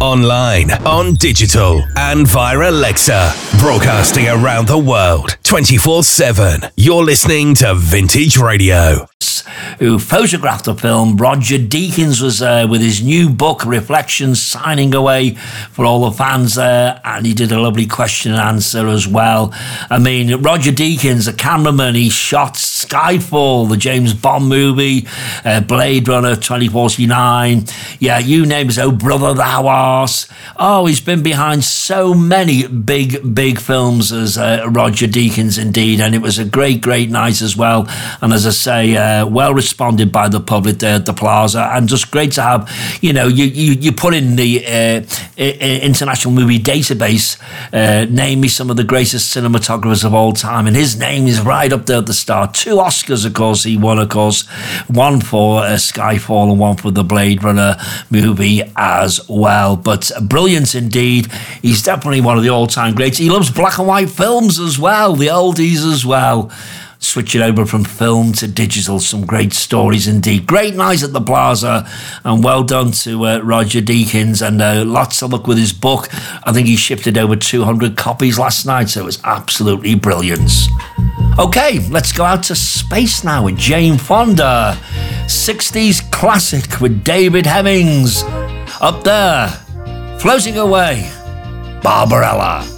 online, on digital, and via Alexa. Broadcasting around the world, 24/7. You're listening to Vintage Radio. Who photographed the film. Roger Deakins was there with his new book, Reflections, signing away for all the fans there, and he did a lovely question and answer as well. I mean, Roger Deakins, a cameraman, he shot Skyfall, the James Bond movie, Blade Runner 2049, yeah, you name it, Oh Brother Thou Art. Oh, he's been behind so many big films as Roger Deakins indeed, and it was a great night as well, and as I say, well responded by the public there at the Plaza, and just great to have, you put in the International Movie Database, name me some of the greatest cinematographers of all time, and his name is right up there at the start. 2 Oscars, of course, he won, of course, one for Skyfall and one for the Blade Runner movie as well. But brilliant indeed. He's definitely one of the all-time greats. He loves black and white films as well, the oldies as well. Switching over from film to digital, some great stories indeed. Great night at the Plaza, and well done to Roger Deakins, and lots of luck with his book. I think he shipped it over 200 copies last night, so it was absolutely brilliant. Okay, let's go out to space now with Jane Fonda. 60s classic with David Hemmings. Up there, floating away, Barbarella.